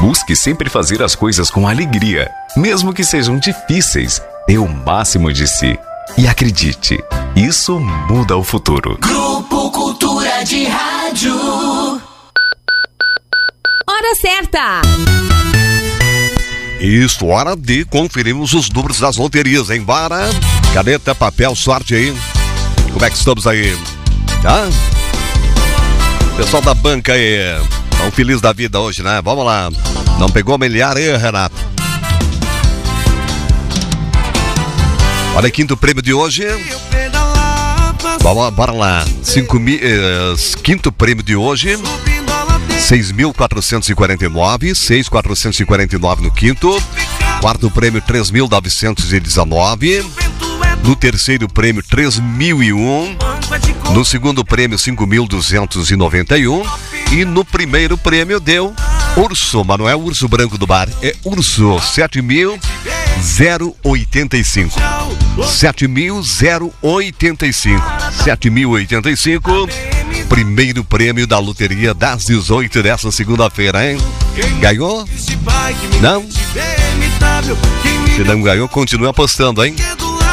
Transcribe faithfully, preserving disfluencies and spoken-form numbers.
Busque sempre fazer as coisas com alegria, mesmo que sejam difíceis. Dê o máximo de si. E acredite, isso muda o futuro. Grupo Cultura de Rádio. Hora certa. Isso, hora de conferirmos os números das loterias, hein? Bora, caneta, papel, sorte aí. Como é que estamos aí? Tá? Pessoal da banca aí, tão feliz da vida hoje, né? Vamos lá. Não pegou milhar aí, Renato? Olha, quinto prêmio de hoje. Vamos, bora lá. Cinco mil, eh, quinto prêmio de hoje. seis mil quatrocentos e quarenta e nove, seis mil quatrocentos e quarenta e nove no quinto. Quarto prêmio, três mil novecentos e dezenove. No terceiro prêmio, três mil e um. No segundo prêmio, cinco mil duzentos e noventa e um. E no primeiro prêmio deu Urso, mas não é Urso Branco do Bar, é Urso, sete mil oitenta e cinco. sete mil oitenta e cinco. sete mil oitenta e cinco. Primeiro prêmio da loteria das dezoito dessa segunda-feira, hein? Ganhou? Não? Se não ganhou, continue apostando, hein?